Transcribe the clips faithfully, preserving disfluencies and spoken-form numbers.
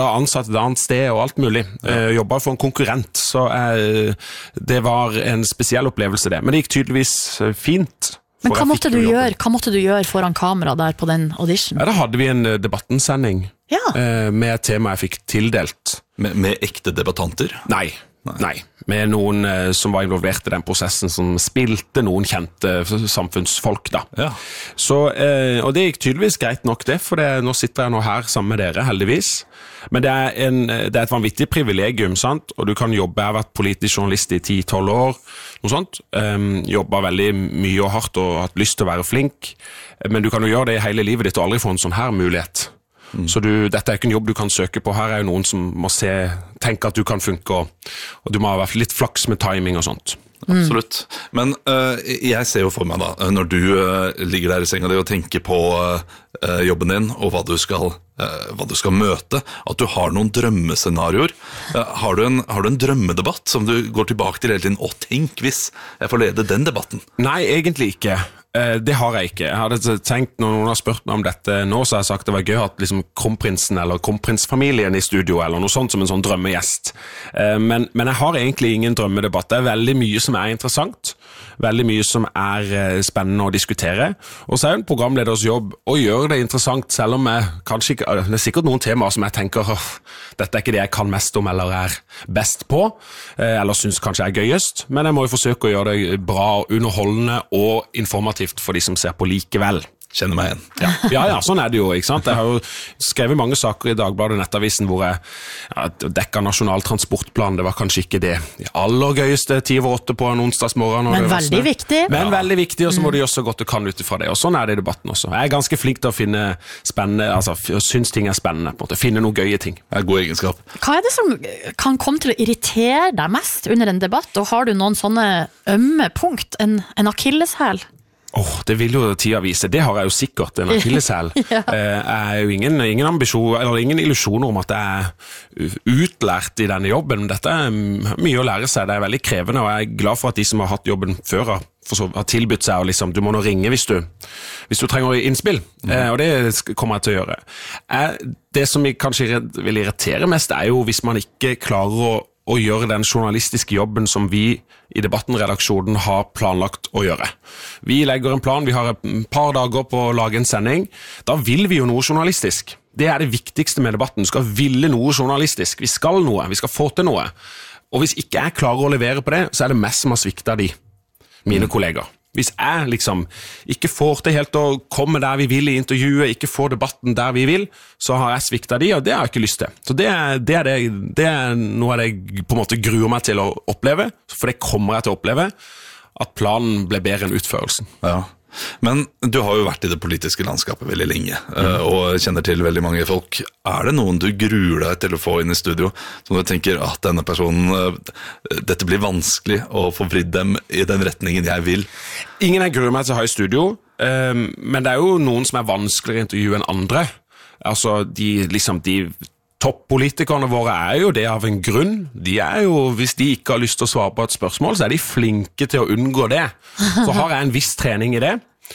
ansatt et annet sted og alt mulig. Ja. Uh, jobbet for en konkurrent, så uh, det var en spesiell opplevelse det. Men det gikk tydeligvis uh, fint. Men hva måtte du gjøre? Hva måtte du gjøre foran kamera der på den audition? Ja, da hadde vi en debattensending ja. uh, med et tema jeg fikk tildelt. Med, med ekte debattanter? Nei. Nei. Nei, med noen uh, som var involvert i den prosessen, som spilte noen kjente samfunnsfolk da. Ja. Så, uh, og det gikk tydeligvis greit nok det, for det, nå sitter jeg nå her sammen med dere, heldigvis. Men det er, en, det er et vanvittig privilegium, sant? Og du kan jobbe, jeg har vært politisk journalist i ti til tolv år, noe sånt. Um, jobbet veldig mye og hardt og hatt lyst til å være flink, men du kan jo gjøre det i hele livet ditt og aldri få en sånn her mulighet. Mm. Så du, dette er ikke en jobb du kan søke på. Her er jo noen som må se, tenke at du kan funke, og, og du må ha vært litt flaks med timing og sånt. Mm. Absolutt. Men uh, jeg ser jo for meg da, når du uh, ligger der i senga di og tenker på uh, jobben din, og hva du skal, uh, hva du skal møte, at du har noen drømmescenarioer. Uh, har, du en, har du en drømmedebatt som du går tilbake til hele tiden? Å, tenk hvis jeg får lede den debatten. Nei, egentlig ikke. Det har jeg ikke. Jeg hadde tenkt, når noen har spurt meg om dette nå, så har jeg sagt det var gøy at liksom kronprinsen eller kronprinsfamilien i studio, eller noe sånt som en sånn drømmegjest. Men, men jeg har egentlig ingen drømmedebatt. Det er veldig mye som er interessant, veldig mye som er spennende å diskutere. Og så er jo en programleders jobb å gjøre det interessant, selv om jeg kanskje ikke, det er sikkert noen temaer som jeg tenker, dette er ikke det jeg kan mest om eller er best på, eller synes kanskje er gøyest, men jeg må jo forsøke å gjøre det bra, underholdende og informativt for de som ser på likevel. Kjenner meg igjen. Ja. ja, ja, sånn er det jo, ikke sant? Jeg har jo skrevet mange saker i Dagbladet Nettavisen hvor jeg ja, dekket nasjonal transportplan. Det var kanskje ikke det de aller gøyeste ti over åtte på en onsdagsmorgen. Men veldig viktig. Men ja. veldig viktig, og så må du gjøre så godt du kan ut ifra det. Og sånn er det i debatten også. Jeg er ganske flink til å finne spennende, altså synes ting er spennende, på en måte. Finne noen gøye ting. Det er god egenskap. Hva er det som kan komme til å irritere deg mest under en debatt, og har du noen sånne ømme punkt, en, en akilleshæl? Åh, oh, det vil jo tida vise. Det har jeg jo sikkert, en akilleshæl. ja. Jeg er jo ingen, ingen ambisjon, eller ingen illusjoner om at jeg er utlært i denne jobben. Dette er mye å lære seg. Det er veldig krevende, og jeg er glad for at de som har hatt jobben før har, har tilbudt seg, og liksom, du må nå ringe hvis du, hvis du trenger innspill. Mm. Eh, og det kommer jeg til å gjøre. Jeg, det som jeg kanskje vil irritere mest, er jo hvis man ikke klarer å å gjøre den journalistiske jobben som vi i Debatten-redaksjonen har planlagt å gjøre. Vi legger en plan, vi har et par dager på å lage en sending. Da vil vi jo noe journalistisk. Det er det viktigste med debatten. Du skal ville noe journalistisk. Vi skal noe, vi skal få til noe. Og hvis ikke jeg klarer å levere på det, så er det mest som har sviktet de, mine mm. kolleger. Hvis jeg liksom ikke får til helt å komme der vi vil i intervjuet, ikke får debatten der vi vil, så har jeg sviktet de, og det har jeg ikke lyst til. Så det er, det er, det, det er noe av det jeg på en måte gruer meg til å oppleve, for det kommer jeg til å oppleve, at planen ble bedre enn utførelsen. Ja. Men du har jo vært i det politiske landskapet veldig lenge, mm. og kjenner til veldig mange folk. Er det noen du gruer deg til å få inn i studio, som du tenker at denne personen, dette blir vanskelig å få vridd dem i den retningen jeg vil? Ingen jeg gruer meg til å ha i studio, men det er jo noen som er vanskeligere intervju enn andre. Altså, de, liksom, de toppolitikerne våre er jo det av en grunn. De er jo, hvis de ikke har lyst til å svare på et spørsmål, så er de flinke til å unngå det. Så har jeg en viss trening i det,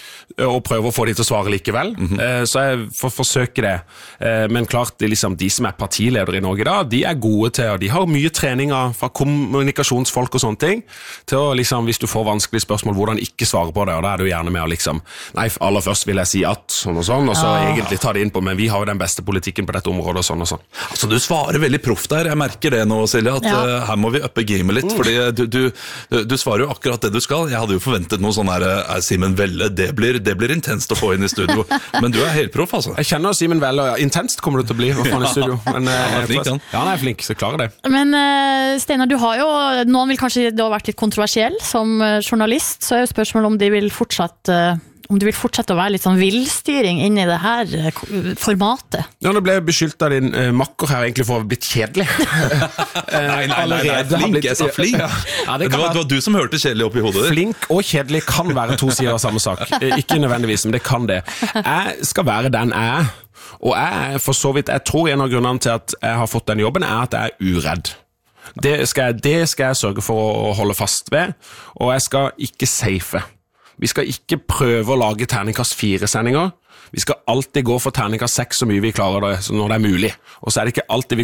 og prøver å få de til å svare likevel. Mm-hmm. Så jeg får forsøke det. Men klart, det er liksom de som er partiledere i Norge da, de er gode til, og de har mye treninger fra kommunikasjonsfolk og sånne ting, til å liksom, hvis du får vanskelige spørsmål, hvordan ikke svare på det, og da er du gjerne med å liksom, nei, aller først vil jeg si at, sånn og sånn, og så ah. egentlig ta det inn på, men vi har jo den beste politikken på dette området, og sånn og sånn. Altså, du svarer veldig proff der, jeg merker det nå, Silje, at ja. uh, her må vi uppe gamet litt, mm. fordi du, du, du, du svarer jo akkurat det du skal. Jeg hadde jo forventet noe sånn her, uh, Simen Velle, det blir det blir intenst å få inn i studio, men du er helt proff, altså. Jeg kjenner Simen Velle, og intenst kommer du til å bli å få inn i studio. Men, ja, han er flink, han. Ja, han er flink, så klarer det. Men uh, Steinar, du har jo, noen vil kanskje du har vært litt kontroversiell som uh, journalist, så er jo spørsmålet om de vil fortsatt uh, om du vil fortsette å være litt sånn villstyring inn i det her formatet. Ja, nå ble jeg beskyldt av din uh, makker her egentlig for å ha blitt kjedelig. nei, nei, nei, nei, flink, blitt, jeg sa flink. Ja. Ja, det, det, var, det var du som hørte kjedelig opp i hodet. Flink og kjedelig kan være to sider av samme sak. Ikke nødvendigvis, men det kan det. Jeg skal være den jeg er, og jeg, for så vidt, jeg tror en av grunnene til at jeg har fått den jobben er at jeg er uredd. Det skal jeg, det skal jeg sørge for å holde fast ved, og jeg skal ikke safe. Vi skal ikke prøve å lage terningkast fire-sendinger. Vi skal alltid gå for terningkast seks så mye vi klarer det, når det er mulig. Og så er det ikke alltid vi